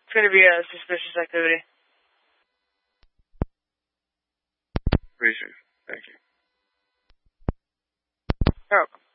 It's going to be a suspicious activity. Appreciate it. Thank you. You're welcome.